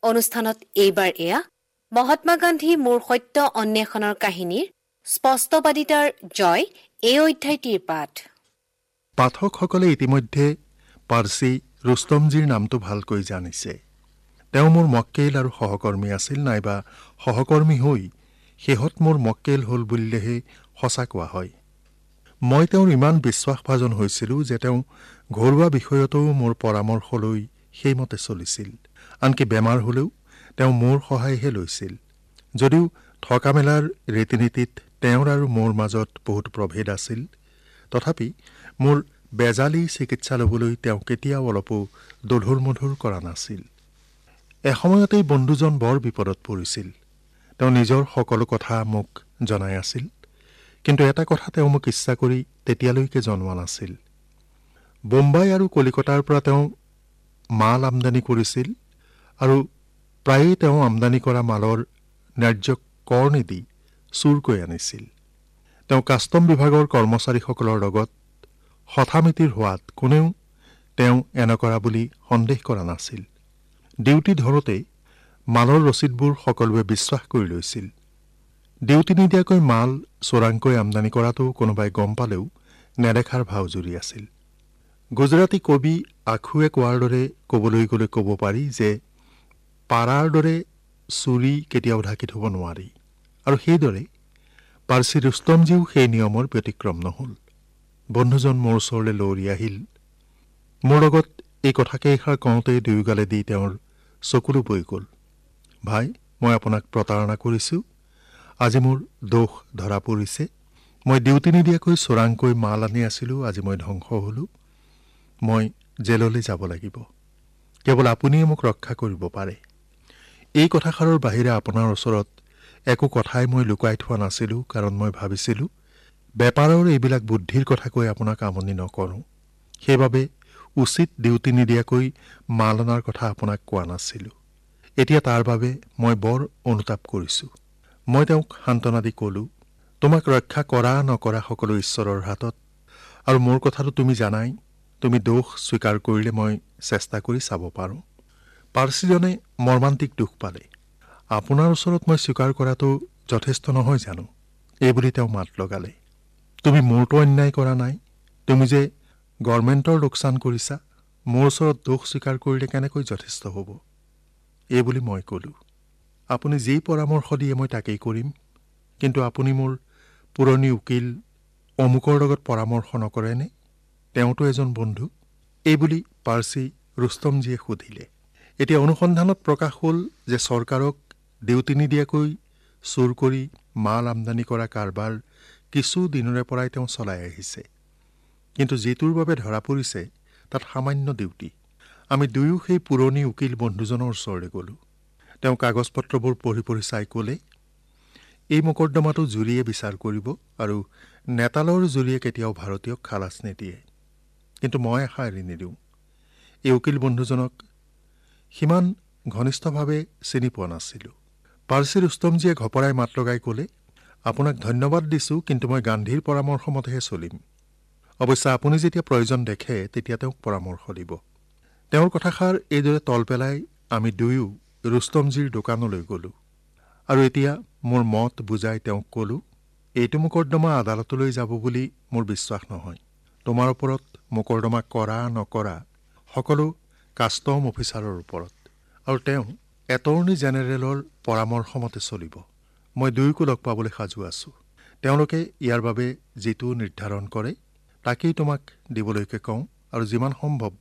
অনুষ্ঠানত এইবাৰ এয়া মহাত্মা গান্ধী মোৰ সত্য অন্বেষণৰ কাহিনীৰ স্পষ্টবাদিতাৰ জয় এই অধ্যায়টিৰ পাঠ। পাঠকসকলে ইতিমধ্যে পাৰ্চী ৰুস্তমজীৰ নামটো ভালকৈ জানিছে। তেওঁ মোৰ মক্কেল আৰু সহকৰ্মী আছিল, নাইবা সহকৰ্মী হৈ শেহত মোৰ মক্কেল হ'ল বুলিলেহে সঁচা কোৱা হয়। মই তেওঁৰ ইমান বিশ্বাসভাজন হৈছিলোঁ যে তেওঁ ঘৰুৱা বিষয়তো মোৰ পৰামৰ্শ লৈ সেইমতে চলিছিল। আনকি বেমাৰ হ'লেও তেওঁ মোৰ সহায়হে লৈছিল। যদিও থকা মেলাৰ ৰীতি নীতিত তেওঁৰ আৰু মোৰ মাজত বহুত প্ৰভেদ আছিল, তথাপি মোৰ বেজালী চিকিৎসা ল'বলৈ তেওঁ কেতিয়াও অলপো দধুৰ মধুৰ কৰা নাছিল। এসময়তেই বন্ধুজন বৰ বিপদত পৰিছিল। তেওঁ নিজৰ সকলো কথা মোক জনাই আছিল, কিন্তু এটা কথা তেওঁ মোক ইচ্ছা কৰি তেতিয়ালৈকে জনোৱা নাছিল। বোম্বাই আৰু কলিকতাৰ পৰা তেওঁ মাল আমদানি কৰিছিল আৰু প্ৰায়েই তেওঁ আমদানি কৰা মালৰ ন্যায্য কৰ নিদি চুৰকৈ আনিছিল। তেওঁ কাষ্টম বিভাগৰ কৰ্মচাৰীসকলৰ লগত হঠামিতিৰ হোৱাত কোনেও তেওঁ এনে কৰা বুলি সন্দেহ কৰা নাছিল। ডিউটি ধৰোঁতে মালৰ ৰচিদবোৰ সকলোৱে বিশ্বাস কৰি লৈছিল। ডিউটি নিদিয়াকৈ মাল চোৰাংকৈ আমদানি কৰাটো কোনোবাই গম পালেও নেদেখাৰ ভাও জুৰি আছিল। গুজৰাটী কবি আখুৱে কোৱাৰ দৰে ক'বলৈ গ'লে ক'ব পাৰি যে পাৰাৰ দৰে চুৰি কেতিয়াও ঢাকি থ'ব নোৱাৰি, আৰু সেইদৰে পাৰ্চী ৰুস্তমজীও সেই নিয়মৰ ব্যতিক্ৰম নহ'ল। বন্ধুজন মোৰ ওচৰলৈ লৰি আহিল। মোৰ লগত এই কথাকেইষাৰ কওঁতেই দুয়োগালে দি তেওঁৰ চকুলো বৈ গ'ল। ভাই, মই আপোনাক প্ৰতাৰণা কৰিছোঁ। আজি মোৰ দোষ ধৰা পৰিছে। মই ডিউটি নিদিয়াকৈ চোৰাংকৈ মাল আনি আছিলোঁ। আজি মই ধ্বংস হ'লোঁ। মই জেললৈ যাব লাগিব। কেৱল আপুনিয়ে মোক ৰক্ষা কৰিব পাৰে। এই কথাষাৰৰ বাহিৰে আপোনাৰ ওচৰত একো কথাই মই লুকুৱাই থোৱা নাছিলোঁ, কাৰণ মই ভাবিছিলোঁ বেপাৰৰ এইবিলাক বুদ্ধিৰ কথা কৈ আপোনাক আমনি নকৰোঁ। সেইবাবে উচিত ডিউটি নিদিয়াকৈ মাল অনাৰ কথা আপোনাক কোৱা নাছিলোঁ। এতিয়া তাৰ বাবে মই বৰ অনুতাপ কৰিছোঁ। মই তেওঁক সান্তনা দি ক'লোঁ, তোমাক ৰক্ষা কৰা নকৰা সকলো ঈশ্বৰৰ হাতত, আৰু মোৰ কথাটো তুমি জানাই। তুমি দোষ স্বীকাৰ কৰিলে মই চেষ্টা কৰি চাব পাৰোঁ। পাৰ্চীজনে মৰ্মান্তিক দুখ পালে। আপোনাৰ ওচৰত মই স্বীকাৰ কৰাটো যথেষ্ট নহয় জানো? এইবুলি তেওঁ মাত লগালে। তুমি মোৰতো অন্যায় কৰা নাই। তুমি যে গভৰ্ণমেণ্টৰ লোকচান কৰিছা। মোৰ ওচৰত দোষ স্বীকাৰ কৰিলে কেনেকৈ যথেষ্ট হ'ব? এইবুলি মই ক'লোঁ, আপুনি যি পৰামৰ্শ দিয়ে মই তাকেই কৰিম, কিন্তু আপুনি মোৰ পুৰণি উকিল অমুকৰ লগত পৰামৰ্শ নকৰেনে? তেওঁতো এজন বন্ধু। এইবুলি পাৰ্চী ৰুস্তমজীয়ে সুধিলে। এতিয়া অনুসন্ধানত প্ৰকাশ হ'ল যে চৰকাৰক ডিউটি নিদিয়াকৈ চুৰ কৰি মাল আমদানি কৰা কাৰবাৰ কিছু দিনৰে পৰাই তেওঁ চলাই আহিছে। কিন্তু যিটোৰ বাবে ধৰা পৰিছে তাত সামান্য ডিউটি। আমি দুয়ো সেই পুৰণি উকিল বন্ধুজনৰ ওচৰলৈ গ'লোঁ। তেওঁ কাগজ পত্ৰবোৰ পঢ়ি চাই ক'লে, এই মোকৰ্দমাটো জুৰিয়ে বিচাৰ কৰিব, আৰু নেতালৰ জুৰিয়ে কেতিয়াও ভাৰতীয়ক খালাচ নিদিয়ে। কিন্তু মই আশা এৰি নিদিওঁ। এই উকিল বন্ধুজনক সিমান ঘনিষ্ঠভাৱে চিনি পোৱা নাছিলোঁ। পাৰ্চী ৰুস্তমজীয়ে ঘপৰাই মাত লগাই ক'লে, আপোনাক ধন্যবাদ দিছোঁ, কিন্তু মই গান্ধীৰ পৰামৰ্শ মতেহে চলিম। অৱশ্যে আপুনি যেতিয়া প্ৰয়োজন দেখে তেতিয়া তেওঁক পৰামৰ্শ দিব। তেওঁৰ কথাষাৰ এইদৰে তল পেলাই আমি দুয়ো ৰুস্তমজীৰ দোকানলৈ গ'লোঁ, আৰু এতিয়া মোৰ মত বুজাই তেওঁক ক'লোঁ, এইটো মোকৰ্দমা আদালতলৈ যাব বুলি মোৰ বিশ্বাস নহয়। তোমাৰ ওপৰত মোকৰ্দমা কৰা নকৰা সকলো কাষ্টম অফিচাৰৰ ওপৰত, আৰু তেওঁ এটৰ্নী জেনেৰেলৰ পৰামৰ্শ মতে চলিব। মই দুয়োকো লগ পাবলৈ সাজু আছোঁ। তেওঁলোকে ইয়াৰ বাবে যিটো নিৰ্ধাৰণ কৰে তাকেই তোমাক দিবলৈকে কওঁ, আৰু যিমান সম্ভৱ